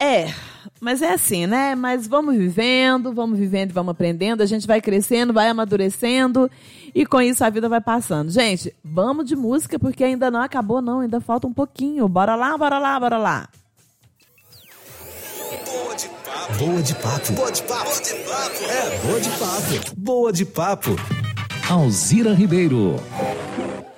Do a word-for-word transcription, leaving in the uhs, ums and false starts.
É, mas é assim, né? Mas vamos vivendo, vamos vivendo e vamos aprendendo. A gente vai crescendo, vai amadurecendo e com isso a vida vai passando. Gente, vamos de música porque ainda não acabou não, ainda falta um pouquinho. Bora lá, bora lá, bora lá. Boa de papo. Boa de papo. Boa de papo. É, boa de papo. Boa de papo. Alzira Ribeiro.